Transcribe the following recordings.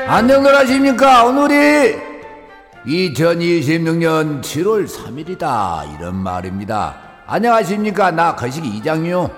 안녕들 하십니까? 오늘이 2026년 7월 3일이다 이런 말입니다. 안녕하십니까? 나 거시기 이장요.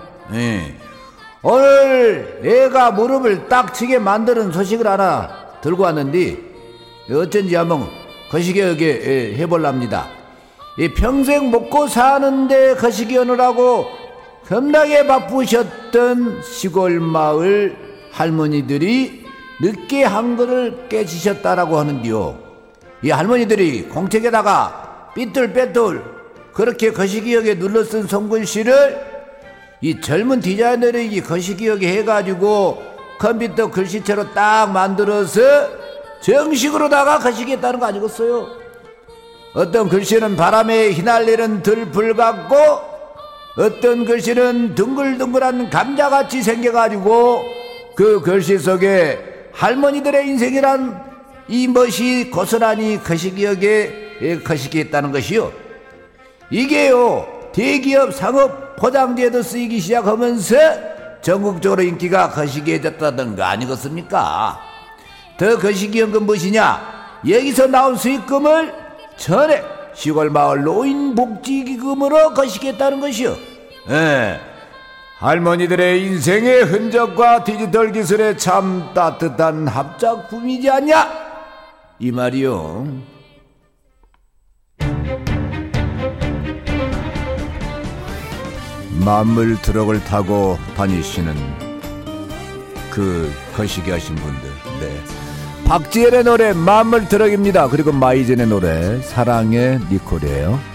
오늘 내가 무릎을 딱 치게 만드는 소식을 하나 들고 왔는데 어쩐지 한번 거시기하게 해볼랍니다. 평생 먹고 사는데 거시기 하느라고 겁나게 바쁘셨던 시골 마을 할머니들이 늦게 한글을 깨지셨다라고 하는데요. 이 할머니들이 공책에다가 삐뚤빼뚤 그렇게 거시기하게 눌러쓴 손글씨를 이 젊은 디자이너들이 거시기하게 해가지고 컴퓨터 글씨체로 딱 만들어서 정식으로다가 거시기했다는 거 아니겠어요? 어떤 글씨는 바람에 휘날리는 들풀 같고 어떤 글씨는 둥글둥글한 감자같이 생겨가지고 그 글씨 속에 할머니들의 인생이란 이 멋이 고스란히 거시기하게 거시기했다는 것이요. 이게요 대기업 상업 포장지에도 쓰이기 시작하면서 전국적으로 인기가 거시기해졌다던 거 아니겠습니까? 더 거시기한 건 무엇이냐? 여기서 나온 수익금을 전액 시골 마을 노인복지기금으로 거시기했다는 것이요. 할머니들의 인생의 흔적과 디지털 기술의 참 따뜻한 합작품이지 않냐? 이 말이요. 만물 트럭을 타고 다니시는 그 거시기 하신 분들. 네. 박지엘의 노래 만물 트럭입니다. 그리고 마이젠의 노래 사랑의 니콜이에요.